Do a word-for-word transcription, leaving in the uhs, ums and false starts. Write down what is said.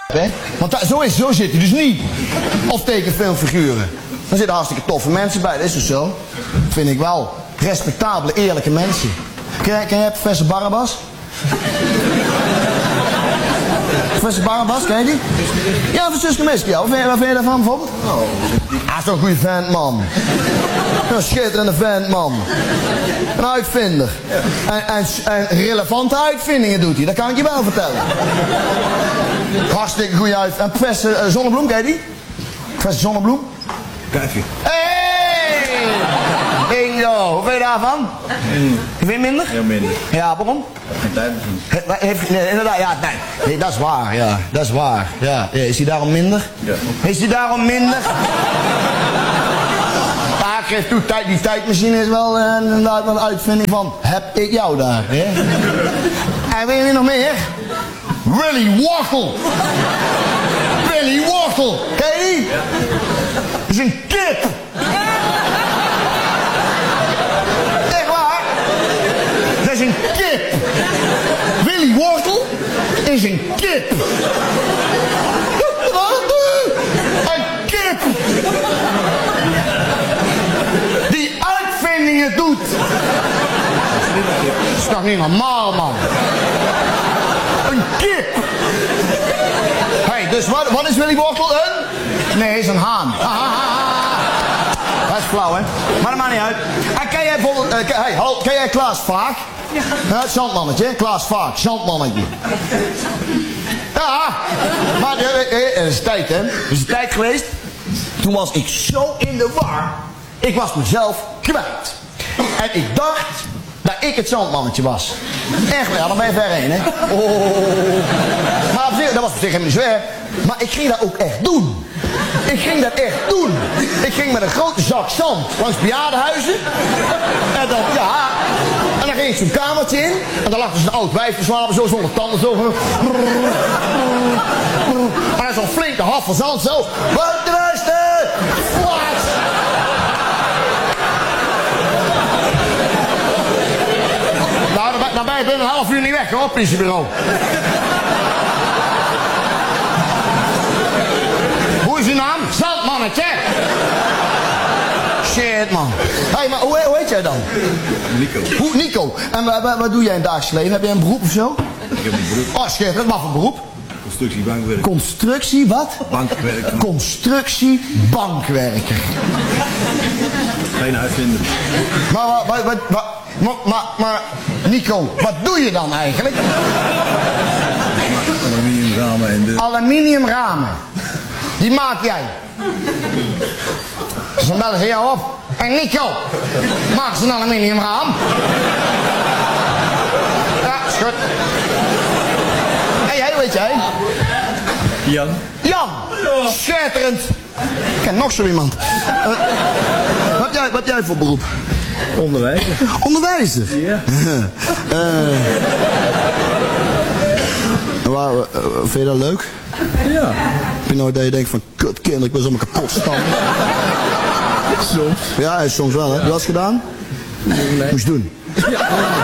hè? Want dat, zo, is, zo zit hij dus niet. Of tekenfilmfiguren. Er zitten hartstikke toffe mensen bij, dat is dus zo. Vind ik wel. Respectabele, eerlijke mensen. Ken jij, ken jij professor Barabbas? Professor Barabbas, ken je die? Ja, van Suske Miske, ja. Wat vind, je, wat vind je daarvan bijvoorbeeld? Oh, hij is toch een goede vent, man. Een schitterende vent, man. Een uitvinder. En, en, en relevante uitvindingen doet hij, dat kan ik je wel vertellen. Hartstikke goede uit. En professor uh, Zonnebloem, ken je die? Professor Zonnebloem? Kijkje. Hey! Bingo! Hoe vind je daarvan? Mm. Je vindt minder? Heel minder. Ja, waarom? Geen tijd misschien. He, heeft, nee, inderdaad, ja, nee. nee. Dat is waar, ja. Dat is waar. Ja. Ja, is hij daarom minder? Ja. Is hij daarom minder? Ja, ik geef toe, tijd, die tijdmachine is wel uh, inderdaad wel een uitvinding van heb ik jou daar. Hè? En weet je nog meer? Willy Waffle! Willy Waffle! Ken je die? Dat is een kip! Echt waar? Dat is een kip! Willy Waffle is een kip! Een kip! Die uitvindingen doet! Dat is toch niet normaal, man? Een kip! Hé, hey, dus wat, wat is Willy Waffle? Een? Nee, is een haan. Ah, ah, ah. Dat is flauw, hè? Maar dat maakt niet uit. En ken jij bijvoorbeeld... Uh, ken, hey, hallo, ken jij Klaas Vaak? Ja. Ja, het zandmannetje, Klaas Vaak, zandmannetje. Ja, maar het is tijd, hè? Het is een tijd geweest. Toen was ik zo in de war. Ik was mezelf kwijt. En ik dacht dat ik het zandmannetje was. Echt, ja, dan ben je ver heen, hè? Oh. Maar op zich, dat was op zich helemaal niet zwaar. Maar ik ging dat ook echt doen. Ik ging dat echt doen. Ik ging met een grote zak zand langs bejaardenhuizen. En dan, ja... En dan ging ik zo'n kamertje in. En dan lag dus een oud wijf te slapen, zo zonder tanden, zo. En dan zo'n flinke haf van zand, zo. Wat rusten! Wat? Nou, dan ben, dan ben je binnen een half uur niet weg, hoor, politiebureau. Hoe is uw naam? Zandmannetje! Shit, man. Hé, hey, maar hoe, hoe heet jij dan? Nico. Hoe, Nico. En wat, wat, wat doe jij in het dagelijks leven? Heb jij een beroep of zo? Ik heb een beroep. Oh, schitterend. Wat voor beroep? Constructie, bankwerk. Constructie, wat? Bankwerker. Constructie, bankwerker. Geen uitvinder. Maar, wat, wat, wat, wat, maar, maar, maar, Nico, wat doe je dan eigenlijk? Aluminiumramen en de... Aluminiumramen. Die maak jij. Dus dan bellen ze jou op. En Nico, maak ze een aluminiumraam. Ja, is goed. Hé, hey, hoe heet jij? Jan. Jan! Schitterend! Ik ken nog zo iemand. Uh, wat, heb jij, wat heb jij voor beroep? Onderwijzer. Onderwijzer? Ja. uh, waar, uh, vind je dat leuk? Ja. Heb je nooit dat je denkt van, kut kind, ik ben zo kapot stand. Soms. Ja, soms wel, hè. Heb je dat gedaan? Nee. Moest je doen. Ja.